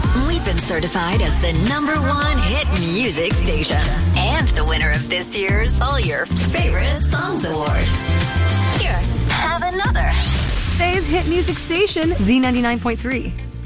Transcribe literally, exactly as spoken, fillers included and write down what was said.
We've been certified as the number one hit music station and the winner of this year's All Your Favorite Songs Award. Here, have another. Today's hit music station, Z ninety-nine point three.